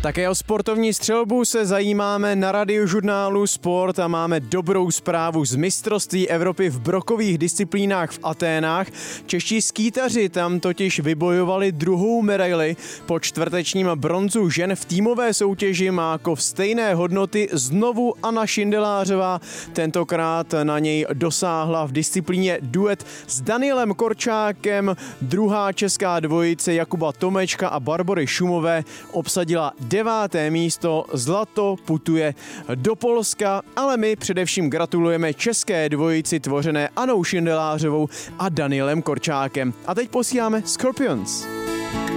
Také o sportovní střelbu se zajímáme na Radiožurnálu Sport a máme dobrou zprávu z mistrovství Evropy v brokových disciplínách v Aténách. Čeští skýtaři tam totiž vybojovali druhou medaili. Po čtvrtečním bronzu žen v týmové soutěži má jako v stejné hodnoty znovu Anna Šindelářová. Tentokrát na něj dosáhla v disciplíně duet s Danielem Korčákem. Druhá česká dvojice Jakuba Tomečka a Barbory Šumové obsadila 9. místo, zlato putuje do Polska, ale my především gratulujeme české dvojici tvořené Annou Šindelářovou a Danielem Korčákem. A teď posíláme Scorpions.